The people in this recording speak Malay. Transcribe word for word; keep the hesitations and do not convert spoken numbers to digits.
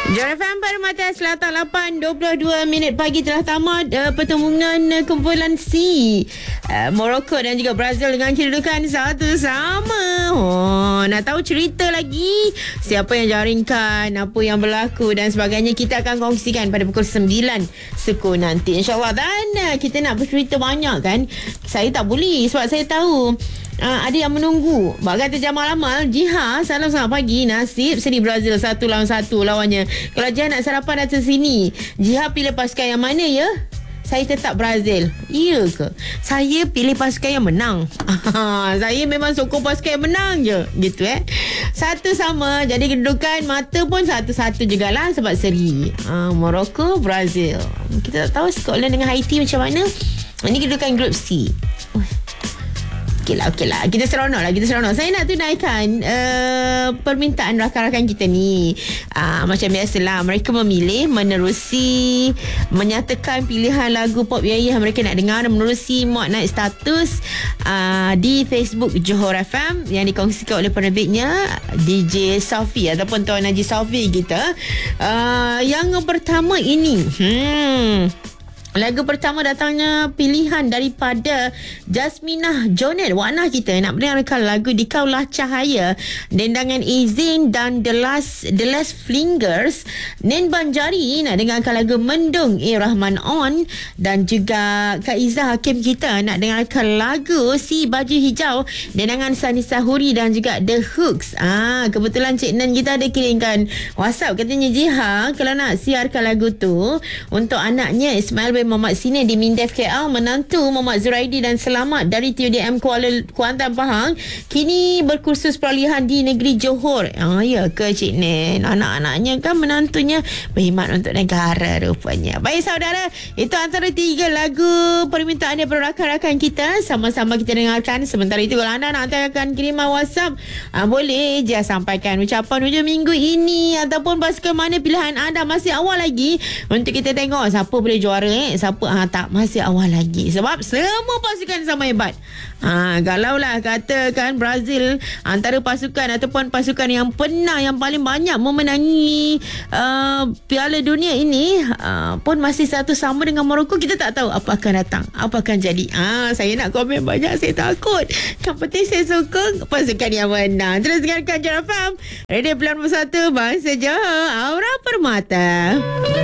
Johor F M Permata Selatan lapan dua puluh dua minit pagi telah tamat uh, pertembungan uh, kumpulan C uh, Morocco dan juga Brazil dengan kedudukan satu sama. Oh, nak tahu cerita lagi siapa yang jaringkan, apa yang berlaku dan sebagainya, kita akan kongsikan pada pukul sembilan suku nanti insyaAllah. Dan uh, kita nak bercerita banyak kan. Saya tak boleh sebab saya tahu Uh, ada yang menunggu. Bak kata Jamal Amal, Jiha, salam selamat pagi. Nasib seri Brazil satu lawan satu lawannya. Kalau Jiha nak sarapan atas sini, Jiha pilih pasukan yang mana ya? Saya tetap Brazil. Ya ke? Saya pilih pasukan yang menang. Saya memang sokong pasukan yang menang je. Gitu eh. Satu sama. Jadi kedudukan mata pun satu-satu jugalah sebab seri. Uh, Morocco, Brazil. Kita tak tahu Scotland dengan Haiti macam mana. Ini kedudukan grup C. Uh. Okey lah, okey lah. Kita seronok lah, kita seronok. Saya nak tunaikan uh, permintaan rakan-rakan kita ni. Uh, macam biasalah, mereka memilih menerusi, menyatakan pilihan lagu pop yaya yang mereka nak dengar, menerusi muat naik status uh, di Facebook Johor F M yang dikongsikan oleh penerbitnya D J Safi ataupun Tuan Haji Safi kita. Uh, yang pertama ini, hmm... lagu pertama datangnya pilihan daripada Jasminah Jonet, Wana kita nak mendengarkan lagu Dikaulah Cahaya, dendangan Izin dan The Last The Last Flingers. Nen Banjari nak dengarkan lagu Mendung A Rahman On, dan juga Kak Izzah Hakim kita nak dengarkan lagu Si Baju Hijau, dendangan Sani Sahuri dan juga The Hooks. Ah, kebetulan Cik Nen kita ada kirimkan WhatsApp, katanya Jiha kalau nak siarkan lagu tu untuk anaknya Ismail Muhammad Sini di Mindef K L, menantu Muhammad Zuraidi dan Selamat dari T U D M Kuala Kuantan Pahang, kini berkursus peralihan di negeri Johor. Ah, ya ke Cik Nen? Anak-anaknya kan menantunya berkhidmat untuk negara rupanya. Baik saudara, itu antara tiga lagu permintaan daripada rakan-rakan kita. Sama-sama kita dengarkan. Sementara itu kalau anda nak hantarkan kiriman WhatsApp, ah, boleh je sampaikan ucapan hujung minggu ini ataupun pasukan mana pilihan anda. Masih awal lagi untuk kita tengok siapa boleh juara eh. Siapa? Ha, tak, masih awal lagi sebab semua pasukan sama hebat. Ha, kalaulah katakan Brazil antara pasukan ataupun pasukan yang pernah yang paling banyak memenangi uh, Piala Dunia ini uh, pun masih satu sama dengan Morocco, kita tak tahu apa akan datang, apa akan jadi. Ha, saya nak komen banyak, saya takut. Yang penting saya sokong pasukan yang menang. Terus dengarkan Johor F M Radio sembilan puluh satu Bangsa Johor, Aura Permata.